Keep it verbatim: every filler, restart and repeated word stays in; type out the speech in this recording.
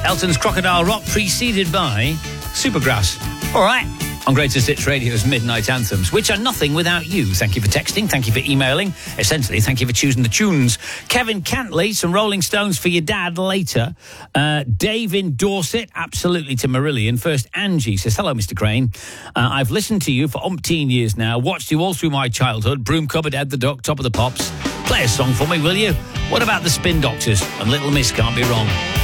Elton's Crocodile Rock, preceded by Supergrass. All right. On Greatest Hits Radio's Midnight Anthems, which are nothing without you. Thank you for texting. Thank you for emailing. Essentially, thank you for choosing the tunes. Kevin Cantley, some Rolling Stones for your dad later. Uh, Dave in Dorset, absolutely to Marillion. First, Angie says, hello, Mister Crane. Uh, I've listened to you for umpteen years now. Watched you all through my childhood. Broom Cupboard, Ed the Duck, Top of the Pops. Play a song for me, will you? What about the Spin Doctors? And Little Miss Can't Be Wrong.